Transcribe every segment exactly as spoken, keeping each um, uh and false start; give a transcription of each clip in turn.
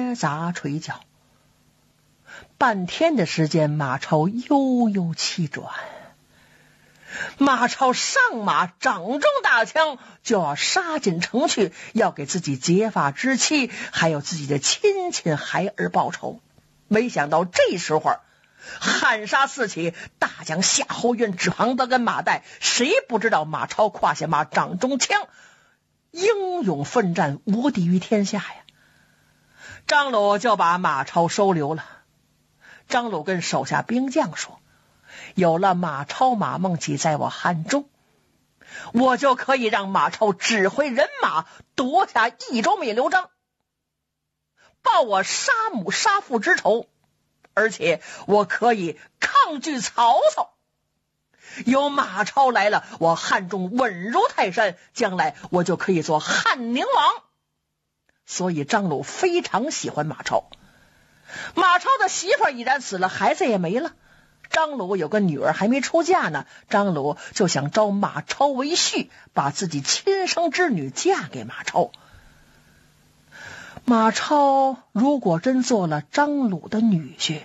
结扎垂脚。半天的时间，马超悠悠气转。马超上马，掌中大枪，就要杀进城去，要给自己结发之妻还有自己的亲亲孩儿报仇。没想到这时候喊杀四起，大将夏侯渊、指庞德跟马岱，谁不知道马超胯下马，掌中枪，英勇奋战，无敌于天下呀！张鲁就把马超收留了。张鲁跟手下兵将说，有了马超、马孟起在我汉中，我就可以让马超指挥人马夺下益州灭刘璋，报我杀母杀父之仇，而且我可以抗拒曹操。有马超来了，我汉中稳如泰山，将来我就可以做汉宁王。所以张鲁非常喜欢马超。马超的媳妇已然死了，孩子也没了，张鲁有个女儿还没出嫁呢，张鲁就想招马超为婿，把自己亲生之女嫁给马超。马超如果真做了张鲁的女婿，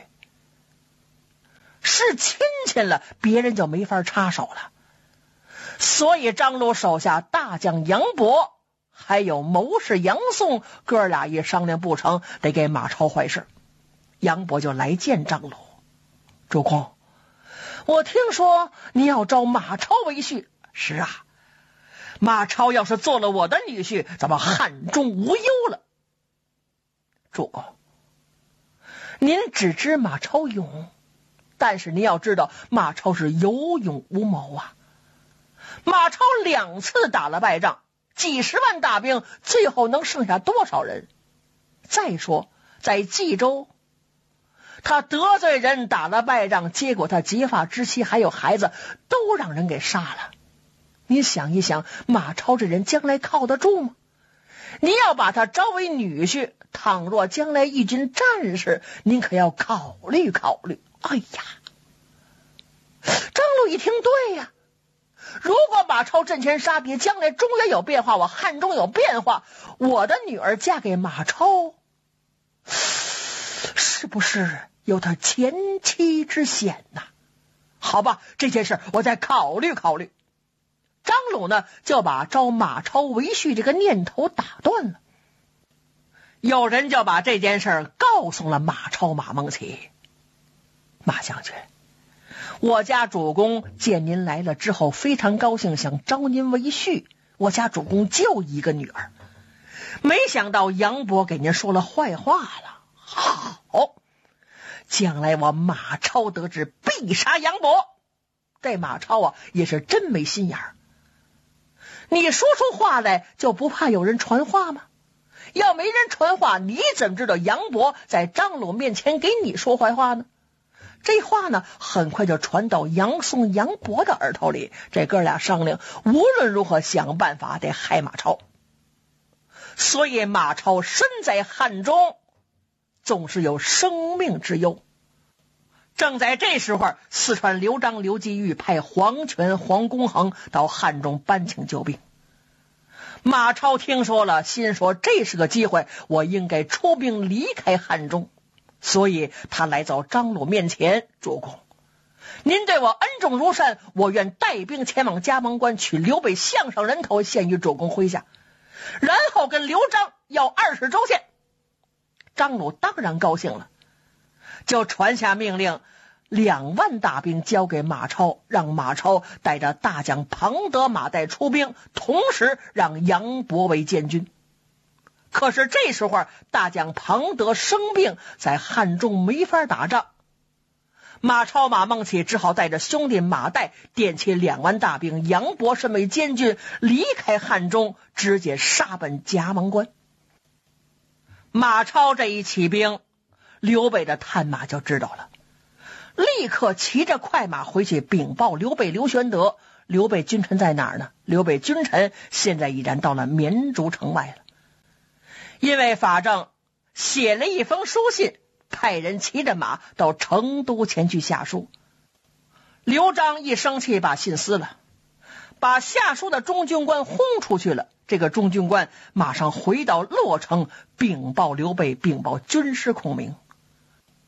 是亲戚了，别人就没法插手了。所以张鲁手下大将杨博还有谋士杨宋，哥俩一商量不成，得给马超坏事。杨博就来见张鲁，主公，我听说你要招马超为婿。是啊，马超要是做了我的女婿，咱们汉中无忧了。主公，您只知马超勇，但是您要知道，马超是有勇无谋啊。马超两次打了败仗，几十万大兵，最后能剩下多少人？再说在冀州，他得罪人，打了败仗，结果他结发之妻还有孩子都让人给杀了。你想一想，马超这人将来靠得住吗？你要把他招为女婿，倘若将来一军战士，您可要考虑考虑。哎呀，张鲁一听，对呀，如果马超阵前杀敌，将来中原有变化，我汉中有变化，我的女儿嫁给马超，是不是有他前妻之嫌呐？好吧，这件事我再考虑考虑。张鲁呢，就把招马超为婿这个念头打断了。有人就把这件事告诉了马超、马孟起。马将军，我家主公见您来了之后非常高兴，想招您为婿。我家主公就一个女儿，没想到杨博给您说了坏话了。好，将来我马超得知，必杀杨博。这马超啊，也是真没心眼儿。你说出话来就不怕有人传话吗？要没人传话，你怎么知道杨博在张鲁面前给你说坏话呢？这话呢，很快就传到杨宋、杨博的耳朵里。这哥俩商量，无论如何想办法得害马超。所以马超身在汉中，总是有生命之忧。正在这时候，四川刘璋、刘季玉派黄权、黄公衡到汉中搬请救兵。马超听说了，心说这是个机会，我应该出兵离开汉中。所以他来到张鲁面前，主公，您对我恩重如山，我愿带兵前往加盟关，取刘备项上人头，献于主公麾下，然后跟刘璋要二十州县。张鲁当然高兴了，就传下命令，两万大兵交给马超，让马超带着大将庞德、马岱出兵，同时让杨博为监军。可是这时候大将庞德生病，在汉中没法打仗，马超、马孟起只好带着兄弟马岱点起两万大兵，杨博身为监军，离开汉中，直接杀奔加盟关。马超这一起兵，刘备的探马就知道了，立刻骑着快马回去禀报刘备、刘玄德。刘备君臣在哪儿呢？刘备君臣现在已然到了绵竹城外了。因为法正写了一封书信，派人骑着马到成都前去下书。刘璋一生气，把信撕了， 把下书的中军官轰出去了。这个中军官马上回到洛城，禀报刘备，禀报军师孔明。